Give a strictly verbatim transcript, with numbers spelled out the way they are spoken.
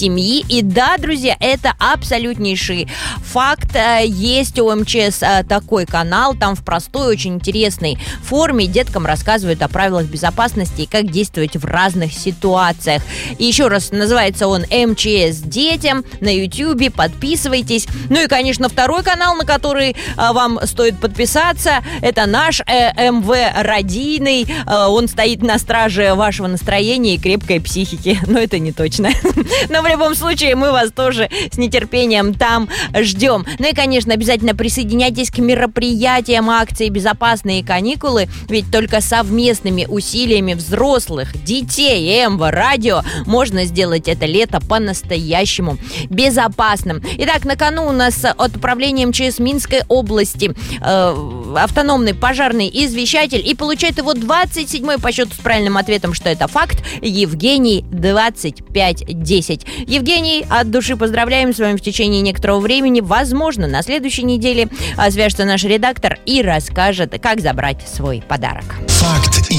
семьи. И да, друзья, это абсолютнейший факт. Есть у МЧС такой канал, там в простой, очень интересной форме деткам рассказывают о правилах безопасности и как действовать в разных ситуациях. И еще раз, называется он МЧС детям на Ютьюбе. Подписывайтесь. Ну и, конечно, второй канал, на который а, вам стоит подписаться, это наш э, МВ Радийный. А, он стоит на страже вашего настроения и крепкой психики. Но это не точно. Но в любом случае мы вас тоже с нетерпением там ждем. Ну и, конечно, обязательно присоединяйтесь к мероприятиям акции «Безопасные каникулы», ведь только совместными усилиями взрослых, детей и МВ Радио можно сделать это лето по-настоящему безопасным. Итак, на кону у нас от управления МЧС Минской области э, автономный пожарный извещатель, и получает его двадцать седьмой по счету с правильным ответом, что это факт, Евгений двадцать пять десять. Евгений, от души поздравляем с вами. В течение некоторого времени, возможно, на следующей неделе свяжется наш редактор и расскажет, как забрать свой подарок. Факт